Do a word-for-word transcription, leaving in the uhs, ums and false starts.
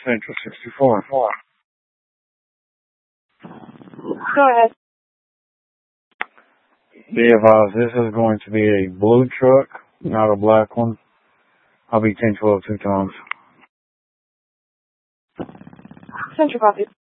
Central sixty-four. Go ahead. Be advised, this is going to be a blue truck, not a black one. I'll be ten twelve two times. Central copy.